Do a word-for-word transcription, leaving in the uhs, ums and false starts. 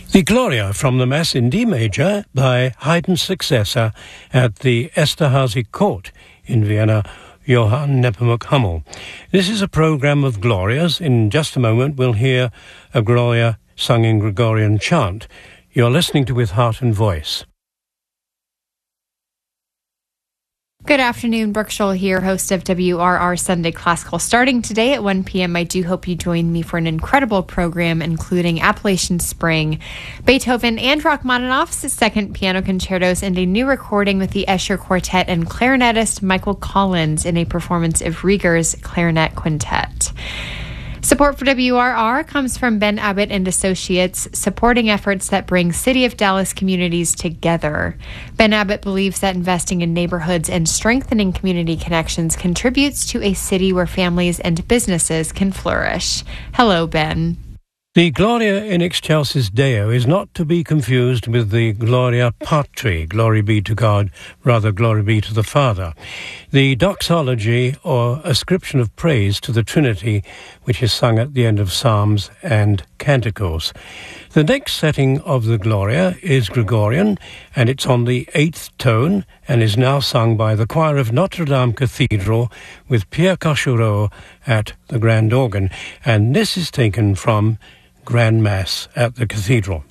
The Gloria from the Mass in D major by Haydn's successor at the Esterhazy Court in Vienna, Johann Nepomuk Hummel. This is a program of Glorias. In just a moment we'll hear a Gloria sung in Gregorian chant. You're listening to With Heart and Voice. Good afternoon, Brooke Scholl here, host of W R R Sunday Classical. Starting today at one p.m., I do hope you join me for an incredible program, including Appalachian Spring, Beethoven and Rachmaninoff's second piano concertos, and a new recording with the Escher Quartet and clarinetist Michael Collins in a performance of Rieger's Clarinet Quintet. Support for W R R comes from Ben Abbott and Associates, supporting efforts that bring City of Dallas communities together. Ben Abbott believes that investing in neighborhoods and strengthening community connections contributes to a city where families and businesses can flourish. Hello, Ben. The Gloria in Excelsis Deo is not to be confused with the Gloria Patri, glory be to God, rather glory be to the Father. The doxology or ascription of praise to the Trinity, which is sung at the end of Psalms and Canticles. The next setting of the Gloria is Gregorian, and it's on the eighth tone and is now sung by the choir of Notre Dame Cathedral with Pierre Cochereau at the grand organ. And this is taken from Grand Mass at the Cathedral.